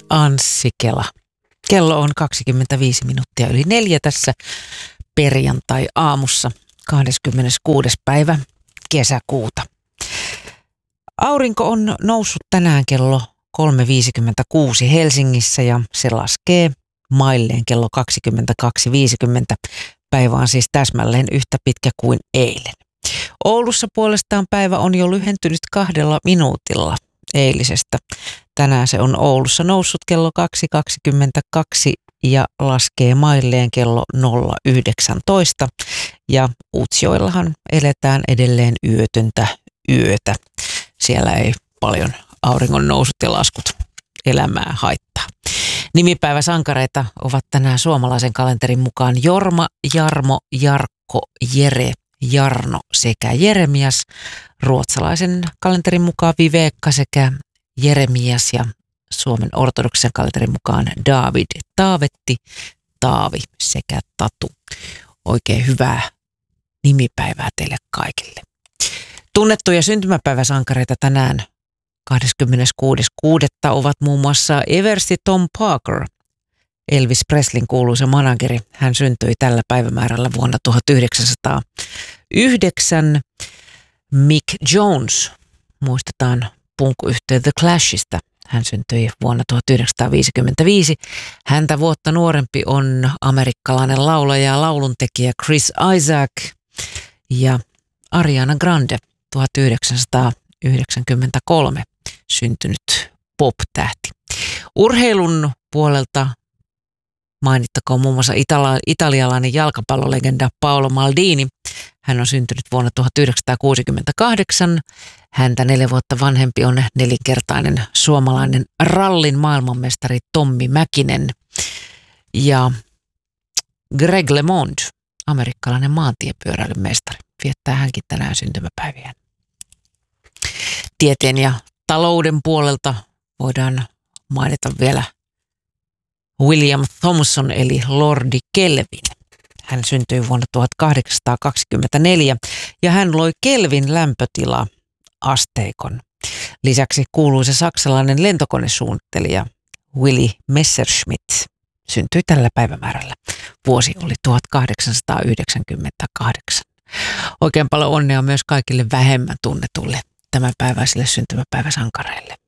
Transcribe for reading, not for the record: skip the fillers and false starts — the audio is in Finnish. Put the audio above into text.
Anssi Kela. Kello on 25 minuuttia yli 4 tässä perjantai-aamussa 26. päivä kesäkuuta. Aurinko on noussut tänään kello 3.56 Helsingissä ja se laskee mailleen kello 22.50. Päivä on siis täsmälleen yhtä pitkä kuin eilen. Oulussa puolestaan päivä on jo lyhentynyt 2 minuutilla eilisestä. Tänään se on Oulussa noussut kello 2.22 ja laskee mailleen kello 0.19. Ja Utsjoellahan eletään edelleen yötöntä yötä. Siellä ei paljon auringon nousut ja laskut elämää haittaa. Nimipäiväsankareita ovat tänään suomalaisen kalenterin mukaan Jorma, Jarmo, Jarkko, Jere, Jarno sekä Jeremias. Ruotsalaisen kalenterin mukaan Vivekka sekä Jeremias ja Suomen ortodoksen kalenterin mukaan David, Taavetti, Taavi sekä Tatu. Oikein hyvää nimipäivää teille kaikille. Tunnettuja syntymäpäiväsankareita tänään 26.6. ovat muun muassa Eversti Tom Parker, Elvis Presleyn kuuluisa manageri. Hän syntyi tällä päivämäärällä vuonna 1909. Mick Jones, muistetaan punkkuyhtye The Clashista. Hän syntyi vuonna 1955. Häntä vuotta nuorempi on amerikkalainen laulaja ja lauluntekijä Chris Isaak ja Ariana Grande 1993 syntynyt pop-tähti. Urheilun puolelta mainittakoon muun muassa italialainen jalkapallolegenda Paolo Maldini. Hän on syntynyt vuonna 1968. Häntä 4 vuotta vanhempi on 4-kertainen suomalainen rallin maailmanmestari Tommi Mäkinen. Ja Greg LeMond, amerikkalainen maantiepyöräilyn mestari, viettää hänkin tänään syntymäpäiviään. Tieteen ja talouden puolelta voidaan mainita vielä William Thomson eli Lordi Kelvin. Hän syntyi vuonna 1824 ja hän loi Kelvin lämpötila-asteikon. Lisäksi kuuluisa saksalainen lentokonesuunnittelija Willy Messerschmitt syntyi tällä päivämäärällä. Vuosi oli 1898. Oikein paljon onnea myös kaikille vähemmän tunnetulle tämänpäiväisille syntymäpäiväsankareille.